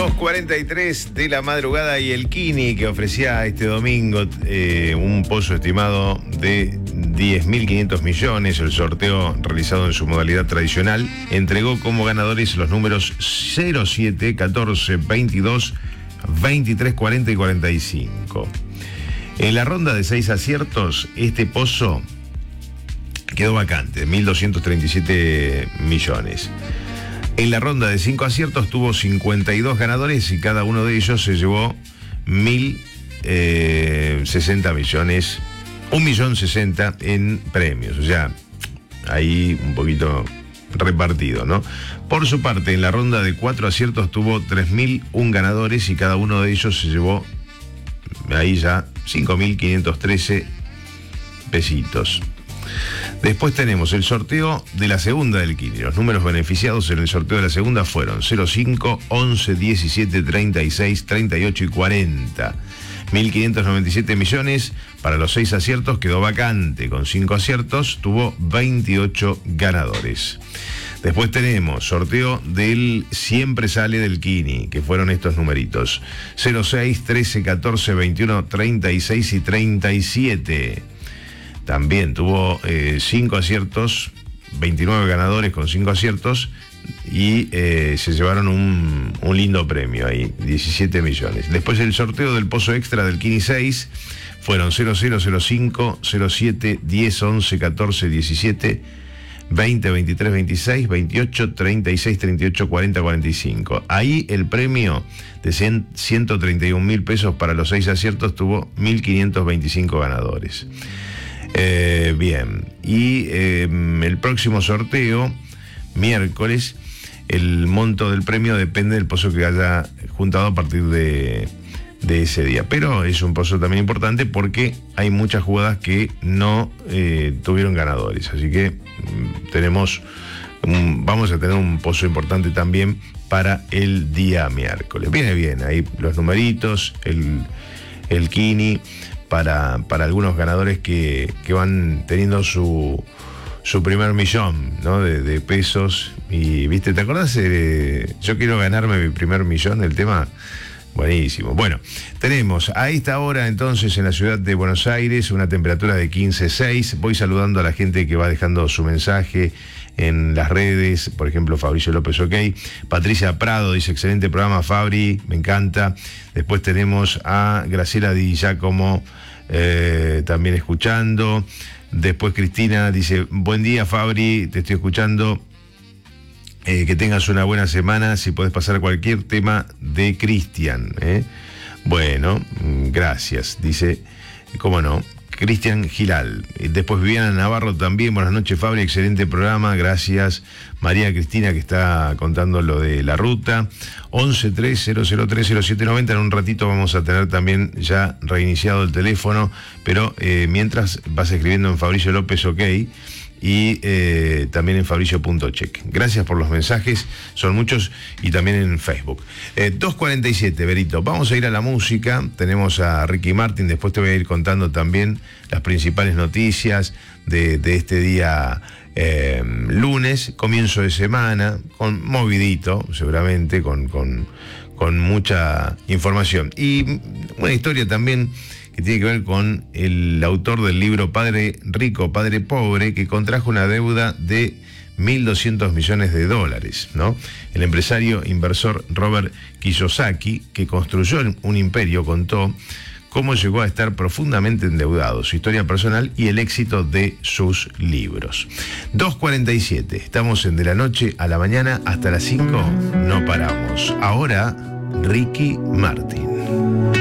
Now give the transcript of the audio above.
2:43 de la madrugada y el Kini que ofrecía este domingo un pozo estimado de 10.500 millones. El sorteo realizado en su modalidad tradicional entregó como ganadores los números 0, 7, 14, 22, 23, 40 y 45. En la ronda de 6 aciertos, este pozo quedó vacante, 1.237 millones. En la ronda de 5 aciertos tuvo 52 ganadores y cada uno de ellos se llevó 1.060 millones, 1.060.000 en premios. O sea, ahí un poquito repartido, ¿no? Por su parte, en la ronda de 4 aciertos tuvo 3.001 ganadores y cada uno de ellos se llevó ahí ya 5.513 pesitos. Después tenemos el sorteo de la segunda del Kini. Los números beneficiados en el sorteo de la segunda fueron 05, 11, 17, 36, 38 y 40. 1.597 millones. Para los 6 aciertos quedó vacante. Con 5 aciertos tuvo 28 ganadores. Después tenemos sorteo del Siempre Sale del Kini, que fueron estos numeritos: 06, 13, 14, 21, 36 y 37. También tuvo 5 aciertos, 29 ganadores con 5 aciertos y se llevaron un lindo premio ahí, 17 millones. Después el sorteo del pozo extra del Kini 6 fueron 00, 05, 07, 10, 11, 14, 17, 20, 23, 26, 28, 36, 38, 40, 45. Ahí el premio de 131.000 pesos para los 6 aciertos tuvo 1.525 ganadores. Bien, y el próximo sorteo, miércoles, el monto del premio depende del pozo que haya juntado a partir de ese día. Pero es un pozo también importante porque hay muchas jugadas que no tuvieron ganadores. Así que vamos a tener un pozo importante también para el día miércoles. Viene bien, ahí los numeritos, el Kini. Para algunos ganadores que van teniendo su primer millón, ¿no? de pesos. Y, ¿viste? ¿Te acordás? Yo quiero ganarme mi primer millón, el tema. Buenísimo. Bueno, tenemos a esta hora entonces en la ciudad de Buenos Aires una temperatura de 15,6. Voy saludando a la gente que va dejando su mensaje en las redes, por ejemplo, Fabricio López OK. Patricia Prado dice: excelente programa, Fabri, me encanta. Después tenemos a Graciela Di Giacomo también escuchando. Después Cristina dice: buen día, Fabri, te estoy escuchando. Que tengas una buena semana. Si podés pasar cualquier tema de Cristian. Bueno, gracias. Dice, cómo no, Cristian Gilal. Después Viviana Navarro también. Buenas noches, Fabri, excelente programa, gracias. María Cristina, que está contando lo de la ruta. 1130030790. En un ratito vamos a tener también ya reiniciado el teléfono, pero mientras vas escribiendo en Fabricio López OK y también en fabricio.check. Gracias por los mensajes, son muchos, y también en Facebook. 2:47, Berito. Vamos a ir a la música. Tenemos a Ricky Martin. Después te voy a ir contando también las principales noticias de este día lunes, comienzo de semana, movidito, seguramente, con mucha información. Y una historia también que tiene que ver con el autor del libro Padre Rico, Padre Pobre, que contrajo una deuda de 1.200 millones de dólares, ¿no? El empresario inversor Robert Kiyosaki, que construyó un imperio, contó cómo llegó a estar profundamente endeudado, su historia personal y el éxito de sus libros. 2:47, estamos en De la Noche a la Mañana, hasta las 5 no paramos. Ahora, Ricky Martin.